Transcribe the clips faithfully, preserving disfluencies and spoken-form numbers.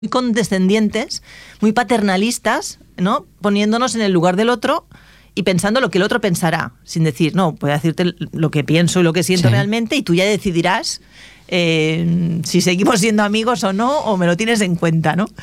muy condescendientes, muy paternalistas, ¿no? Poniéndonos en el lugar del otro y pensando lo que el otro pensará, sin decir, no, voy a decirte lo que pienso y lo que siento sí. realmente, y tú ya decidirás eh, si seguimos siendo amigos o no, o me lo tienes en cuenta, ¿no?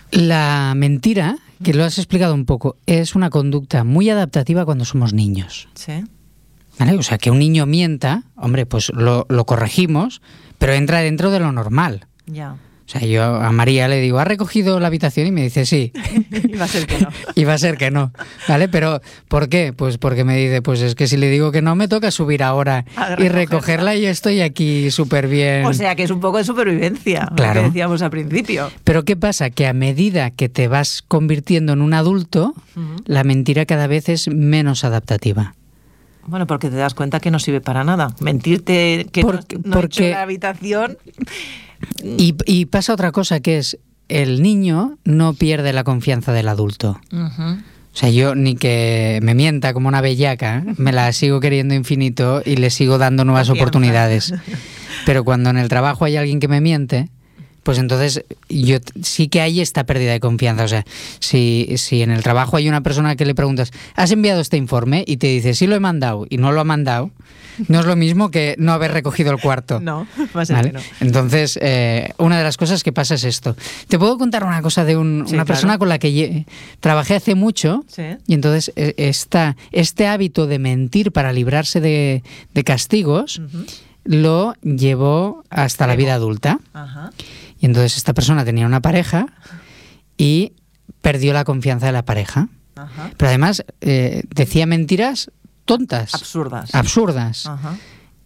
La mentira, que lo has explicado un poco, es una conducta muy adaptativa cuando somos niños. Sí. ¿Vale? O sea, que un niño mienta, hombre, pues lo, lo corregimos, pero entra dentro de lo normal. Ya. O sea, yo a María le digo, ¿ha recogido la habitación? Y me dice, sí. Y va a ser que no. Y va a ser que no, ¿vale? Pero, ¿por qué? Pues porque me dice, pues es que si le digo que no, me toca subir ahora y recogerla y estoy aquí súper bien. O sea, que es un poco de supervivencia, claro. Lo que decíamos al principio. Pero ¿qué pasa? Que a medida que te vas convirtiendo en un adulto, uh-huh. la mentira cada vez es menos adaptativa. Bueno, porque te das cuenta que no sirve para nada. Mentirte que porque, no, no porque... he hecho la habitación... Y, y pasa otra cosa, que es el niño no pierde la confianza del adulto. Uh-huh. O sea, yo ni que me mienta como una bellaca, me la sigo queriendo infinito y le sigo dando nuevas confianza. Oportunidades. Pero cuando en el trabajo hay alguien que me miente, pues entonces yo sí que hay esta pérdida de confianza. O sea, si, si en el trabajo hay una persona que le preguntas, ¿has enviado este informe? Y te dice, sí lo he mandado, y no lo ha mandado, no es lo mismo que no haber recogido el cuarto. No, va a ser ¿vale? que no. Entonces, eh, una de las cosas que pasa es esto. Te puedo contar una cosa de un, sí, una claro. persona con la que ye- trabajé hace mucho, sí. y entonces eh, esta, este hábito de mentir para librarse de, de castigos uh-huh. lo llevó hasta Prego. la vida adulta. Ajá. Y entonces esta persona tenía una pareja y perdió la confianza de la pareja. Ajá. Pero además eh, decía mentiras tontas. Absurdas. Absurdas. Ajá.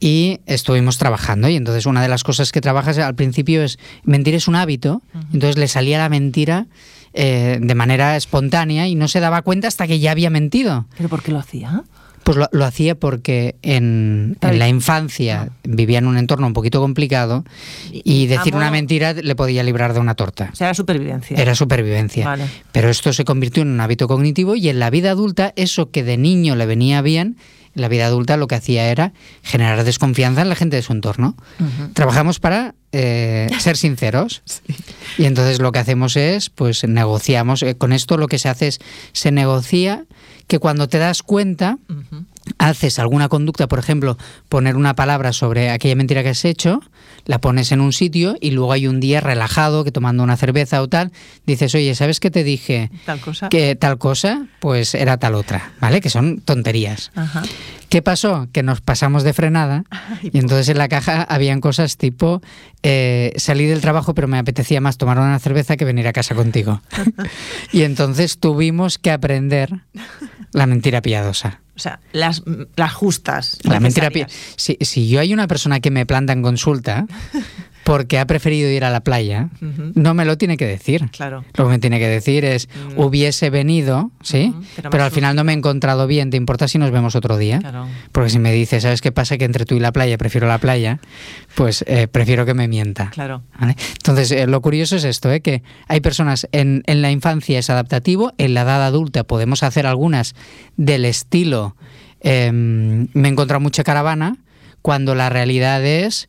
Y estuvimos trabajando, y entonces una de las cosas que trabajas al principio es, mentir es un hábito, uh-huh. entonces le salía la mentira eh, de manera espontánea y no se daba cuenta hasta que ya había mentido. ¿Pero por qué lo hacía? Pues lo, lo hacía porque en, en la infancia ah. vivía en un entorno un poquito complicado y decir Amo. una mentira le podía librar de una torta. O sea, era supervivencia. Era supervivencia. Vale. Pero esto se convirtió en un hábito cognitivo, y en la vida adulta eso que de niño le venía bien, en la vida adulta lo que hacía era generar desconfianza en la gente de su entorno. Uh-huh. Trabajamos para eh, ser sinceros. Sí. Y entonces lo que hacemos es, pues negociamos. Eh, con esto lo que se hace es, se negocia que cuando te das cuenta, uh-huh. haces alguna conducta, por ejemplo, poner una palabra sobre aquella mentira que has hecho, la pones en un sitio y luego hay un día relajado, que tomando una cerveza o tal, dices, oye, ¿sabes qué te dije? Tal cosa. Que tal cosa, pues era tal otra, ¿vale? Que son tonterías. Ajá. ¿Qué pasó? Que nos pasamos de frenada. Ay, y entonces en la caja habían cosas tipo, eh, salí del trabajo pero me apetecía más tomar una cerveza que venir a casa contigo. Y entonces tuvimos que aprender la mentira piadosa. O sea, las, las justas. La mentira piadosa. Si, si yo hay una persona que me planta en consulta porque ha preferido ir a la playa, uh-huh. no me lo tiene que decir. Claro. Lo que me tiene que decir es, uh-huh. hubiese venido, ¿sí? Uh-huh. Pero, pero al final no me he encontrado bien, ¿te importa si nos vemos otro día? Claro. Porque si me dice, ¿sabes qué pasa? Que entre tú y la playa prefiero la playa, pues eh, prefiero que me mienta. Claro. ¿Vale? Entonces, eh, lo curioso es esto, ¿eh? Que hay personas, en, en la infancia es adaptativo, en la edad adulta podemos hacer algunas del estilo, eh, me he encontrado mucha caravana, cuando la realidad es...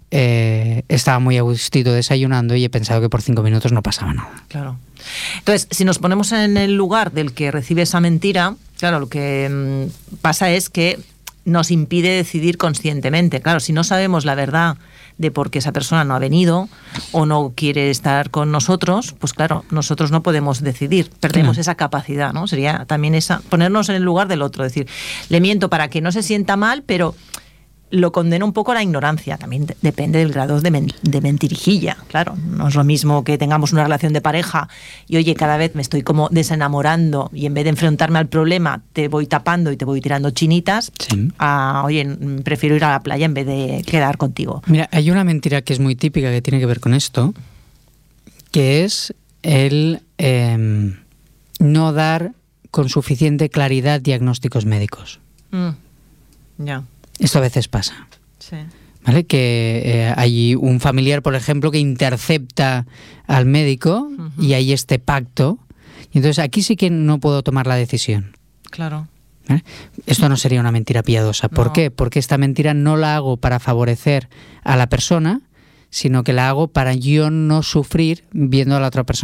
Eh, estaba muy a gustito desayunando y he pensado que por cinco minutos no pasaba nada. Claro. Entonces, si nos ponemos en el lugar del que recibe esa mentira, claro, lo que mmm, pasa es que nos impide decidir conscientemente. Claro, si no sabemos la verdad de por qué esa persona no ha venido o no quiere estar con nosotros, pues claro, nosotros no podemos decidir, perdemos claro. esa capacidad, ¿no? Sería también esa, ponernos en el lugar del otro, decir, le miento para que no se sienta mal, pero lo condena un poco a la ignorancia. También de- depende del grado de, men- de mentirijilla, claro. No es lo mismo que tengamos una relación de pareja y, oye, cada vez me estoy como desenamorando y en vez de enfrentarme al problema te voy tapando y te voy tirando chinitas, Sí. a, oye, prefiero ir a la playa en vez de quedar contigo. Mira, hay una mentira que es muy típica que tiene que ver con esto, que es el eh, no dar con suficiente claridad diagnósticos médicos. Mm. Ya. Esto a veces pasa, Sí. ¿vale? Que eh, hay un familiar, por ejemplo, que intercepta al médico Ujú. y hay este pacto. Y entonces aquí sí que no puedo tomar la decisión. Claro. ¿eh? Esto no sería una mentira piadosa. ¿Por No. qué? Porque esta mentira no la hago para favorecer a la persona, sino que la hago para yo no sufrir viendo a la otra persona